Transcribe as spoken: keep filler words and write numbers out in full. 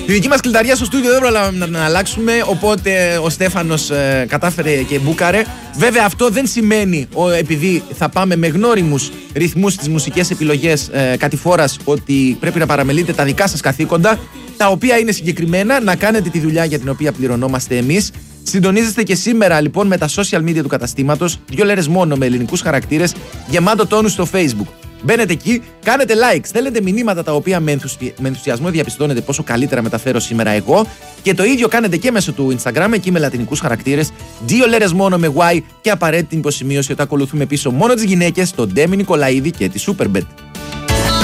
Τη δική μας κλειδαριά στο στούντιο δεν πρόλαβαμε να την αλλάξουμε, οπότε ο Στέφανος ε, κατάφερε και μπούκαρε. Βέβαια αυτό δεν σημαίνει, ο, επειδή θα πάμε με γνώριμους ρυθμούς στις μουσικές επιλογές ε, κατηφόρας, ότι πρέπει να παραμελείτε τα δικά σας καθήκοντα, τα οποία είναι συγκεκριμένα να κάνετε τη δουλειά για την οποία πληρωνόμαστε εμείς. Συντονίζεστε και σήμερα λοιπόν με τα social media του καταστήματος, δύο λέρες μόνο με ελληνικούς χαρακτήρες, γεμάτο τόνους στο Facebook. Μπαίνετε εκεί, κάνετε like, στέλνετε μηνύματα τα οποία με, ενθουσι... με ενθουσιασμό διαπιστώνετε πόσο καλύτερα μεταφέρω σήμερα εγώ, και το ίδιο κάνετε και μέσω του Instagram, εκεί με λατινικούς χαρακτήρες, δύο λέρες μόνο με Y, και απαραίτητη υποσημείωση ότι ακολουθούμε πίσω μόνο τις γυναίκες, τον Ντέμι Νικολαίδη και τη Superbet.